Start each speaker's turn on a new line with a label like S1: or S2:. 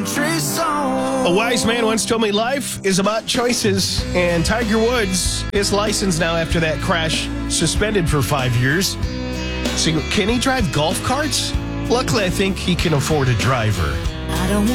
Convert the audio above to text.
S1: A wise man once told me life is about choices, and Tiger Woods is licensed now after that crash, suspended for 5 years. So can he drive golf carts? Luckily, I think he can afford a driver.